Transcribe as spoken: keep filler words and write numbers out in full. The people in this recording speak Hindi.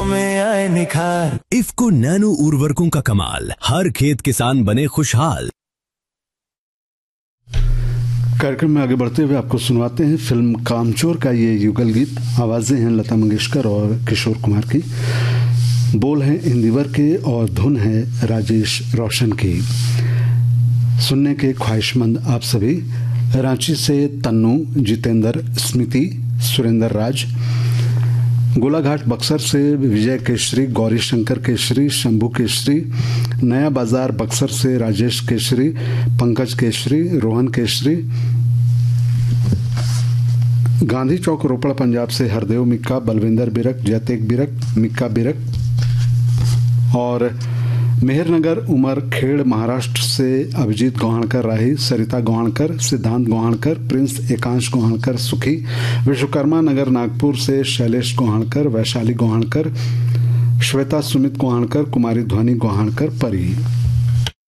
में आए निखार। इफ्को नैनो उर्वरकों का कमाल, हर खेत किसान बने खुशहाल। कार्यक्रम में आगे बढ़ते हुए आपको सुनवाते हैं फिल्म कामचोर का ये युगल गीत। आवाजें हैं लता मंगेशकर और किशोर कुमार की, बोल हैं इंदिवर के और धुन है राजेश रोशन की। सुनने के ख्वाहिशमंद आप सभी, रांची से तन्नू, जितेंद्र, स्मृति, सुरेंद्र राज, गोलाघाट बक्सर से विजय केशरी, गौरी शंकर केशरी, शंभू केशरी, नया बाजार बक्सर से राजेश केशरी, पंकज केशरी, रोहन केशरी, गांधी चौक रोपड़ पंजाब से हरदेव मिक्का, बलविंदर बिरक, जयतेक बिरक, मिक्का बिरक और मेहरनगर उमर खेड़ महाराष्ट्र से अभिजीत गौहाणकर राही, सरिता गौहाणकर, सिद्धांत गौहाणकर, प्रिंस एकांश गौहाणकर सुखी, विश्वकर्मा नगर नागपुर से शैलेश गौहाणकर, वैशाली गौहाणकर, श्वेता सुमित गौहाणकर, कुमारी ध्वनि गौहाणकर परी।